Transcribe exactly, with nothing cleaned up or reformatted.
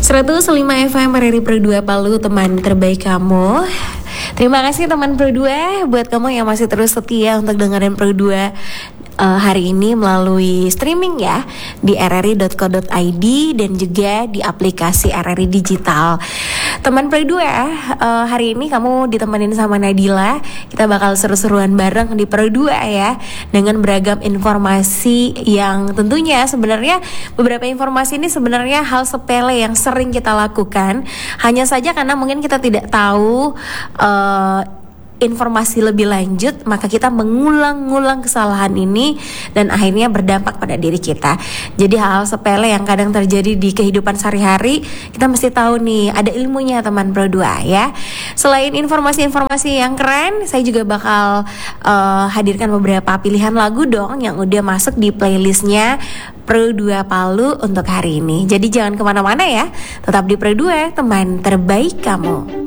seratus lima F M R R I Pro dua Palu, teman terbaik kamu. Terima kasih teman Pro dua buat kamu yang masih terus setia untuk dengerin Pro dua uh, hari ini melalui streaming ya di r r i dot co dot i d dan juga di aplikasi R R I Digital. Teman Pro dua, uh, hari ini kamu ditemenin sama Nadila. Kita bakal seru-seruan bareng di Pro dua ya, dengan beragam informasi yang tentunya sebenarnya beberapa informasi ini sebenarnya hal sepele yang sering kita lakukan. Hanya saja karena mungkin kita tidak tahu uh, informasi lebih lanjut, maka kita mengulang-ngulang kesalahan ini dan akhirnya berdampak pada diri kita. Jadi hal-hal sepele yang kadang terjadi di kehidupan sehari-hari, kita mesti tahu nih, ada ilmunya teman Pro dua ya. Selain informasi-informasi yang keren, saya juga bakal uh, hadirkan beberapa pilihan lagu dong yang udah masuk di playlistnya Pro dua Palu untuk hari ini. Jadi jangan kemana-mana ya, tetap di Pro dua, teman terbaik kamu.